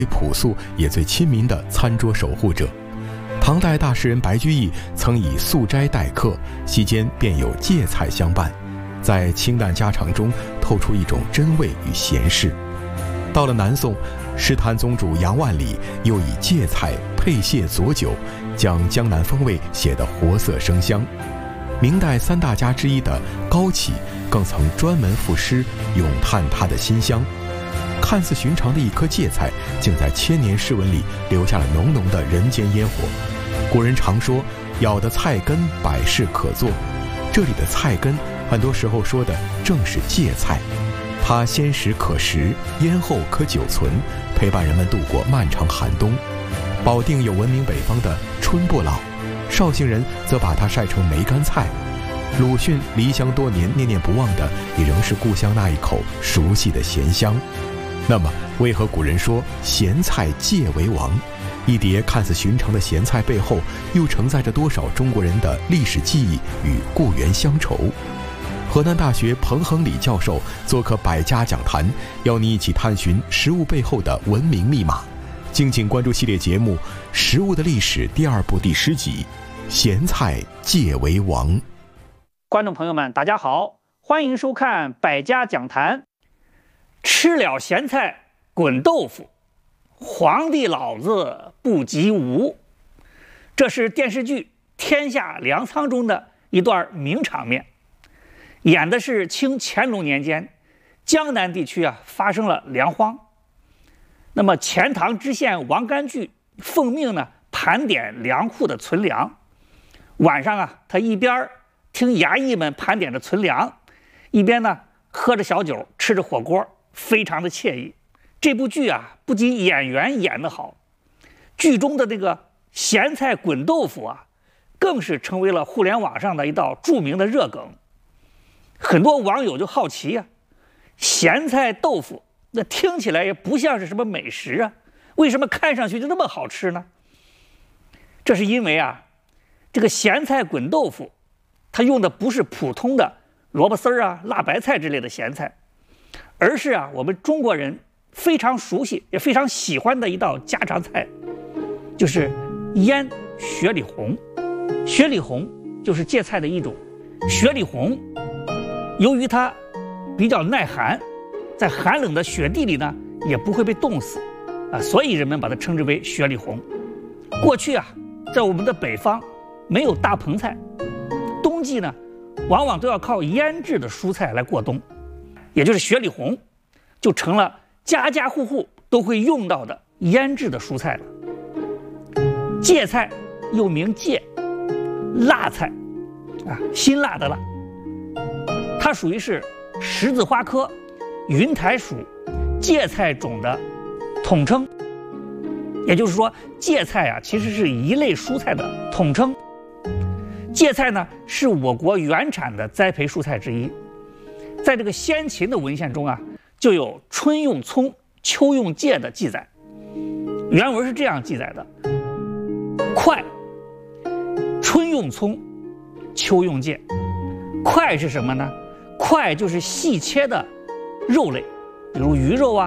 朴素也最亲民的餐桌守护者。唐代大诗人白居易曾以素斋待客，席间便有芥菜相伴，在清淡家常中透出一种真味与闲适。到了南宋，诗坛宗主杨万里又以芥菜配蟹佐酒，将江南风味写得活色生香。明代三大家之一的高启更曾专门赋诗咏叹它的馨香。看似寻常的一颗芥菜，竟在千年诗文里留下了浓浓的人间烟火。古人常说，咬的菜根百事可做，这里的菜根很多时候说的正是芥菜。它鲜食可食，腌后可久存，陪伴人们度过漫长寒冬。保定有闻名北方的春不老，绍兴人则把它晒成梅干菜。鲁迅离乡多年，念念不忘的也仍是故乡那一口熟悉的咸香。那么，为何古人说咸菜芥为王？一碟看似寻常的咸菜背后，又承载着多少中国人的历史记忆与故园乡愁？河南大学彭恒礼教授做客百家讲坛，邀你一起探寻食物背后的文明密码。敬请关注系列节目《食物的历史》第2部第10集：咸菜芥为王。 观众朋友们，大家好，欢迎收看百家讲坛。吃了咸菜滚豆腐，皇帝老子不及吾。这是电视剧《天下粮仓》中的一段名场面，演的是清乾隆年间江南地区发生了粮荒。那么钱塘知县王干屦奉命盘点粮库的存粮。晚上他一边听衙役们盘点着存粮，一边喝着小酒，吃着火锅，非常的惬意。这部剧不仅演员演得好，剧中的这个咸菜滚豆腐更是成为了互联网上的一道著名的热梗。很多网友就好奇咸菜豆腐那听起来也不像是什么美食为什么看上去就那么好吃呢？这是因为这个咸菜滚豆腐它用的不是普通的萝卜丝辣白菜之类的咸菜，而是我们中国人非常熟悉也非常喜欢的一道家常菜，就是腌雪里红。雪里红就是芥菜的一种。雪里红由于它比较耐寒，在寒冷的雪地里也不会被冻死所以人们把它称之为雪里红。过去在我们的北方没有大棚菜，冬季往往都要靠腌制的蔬菜来过冬，也就是雪里红就成了家家户户都会用到的腌制的蔬菜了。芥菜又名芥，辣菜辛辣的辣，它属于是十字花科云台属芥菜种的统称。也就是说，芥菜其实是一类蔬菜的统称。芥菜是我国原产的栽培蔬菜之一。在这个先秦的文献中就有春用葱，秋用芥的记载。原文是这样记载的：脍，春用葱，秋用芥。脍是什么呢？脍就是细切的肉类，比如鱼肉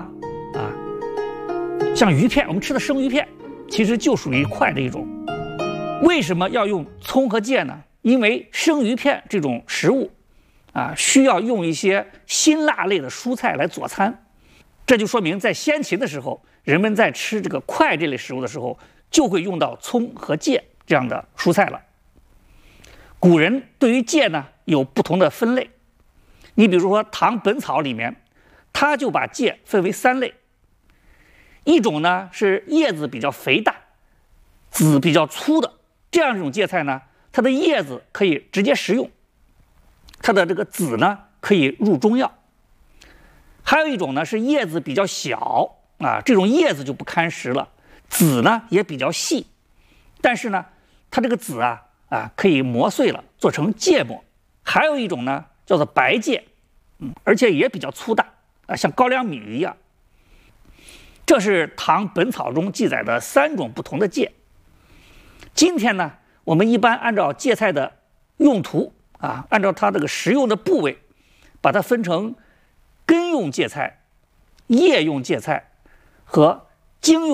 像鱼片，我们吃的生鱼片其实就属于脍的一种。为什么要用葱和芥呢？因为生鱼片这种食物需要用一些辛辣类的蔬菜来佐餐，这就说明在先秦的时候，人们在吃这个脍这类食物的时候，就会用到葱和芥这样的蔬菜了。古人对于芥有不同的分类，你比如说《唐本草》里面，它就把芥分为3类。一种是叶子比较肥大，籽比较粗的，这样一种芥菜它的叶子可以直接食用，它的这个籽可以入中药。还有一种是叶子比较小这种叶子就不堪食了，籽也比较细，但是它这个籽可以磨碎了做成芥末。还有一种叫做白芥，而且也比较粗大像高粱米一样。这是《唐本草》中记载的3种不同的芥。今天我们一般按照芥菜的用途按照它这个食用的部位，把它分成根用芥菜、叶用芥菜和经